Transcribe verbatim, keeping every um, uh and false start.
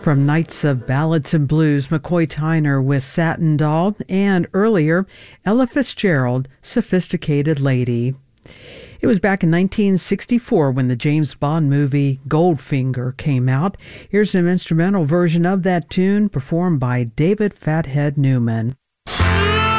From Knights of Ballads and Blues, McCoy Tyner with Satin Doll, and earlier, Ella Fitzgerald, Sophisticated Lady. It was back in nineteen sixty-four when the James Bond movie Goldfinger came out. Here's an instrumental version of that tune performed by David Fathead Newman.